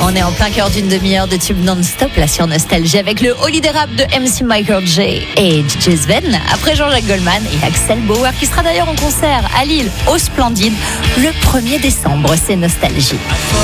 On est en plein cœur d'une demi-heure de tube non-stop là sur Nostalgie avec le Holiday Rap de MC Michael J et DJ Sven. Après Jean-Jacques Goldman et Axel Bauer qui sera d'ailleurs en concert à Lille au Splendide le 1er décembre. C'est Nostalgie.